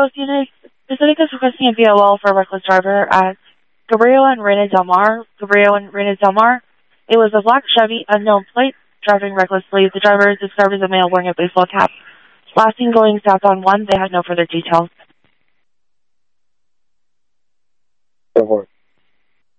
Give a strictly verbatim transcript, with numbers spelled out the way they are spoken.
Ghost units, Pacific is requesting a V O L for a reckless driver at Cabrillo and Reina Del Mar. Cabrillo and Reina Del Mar. It was a black Chevy, unknown plate, driving recklessly. The driver is described as a male wearing a baseball cap. Last seen going south on one, they had no further details. Go for it.